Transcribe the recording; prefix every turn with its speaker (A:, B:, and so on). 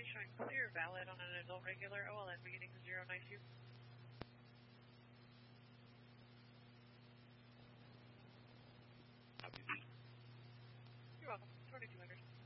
A: showing clear valid on an adult regular OLN beginning 092.
B: Copy.
A: You're welcome. 2200.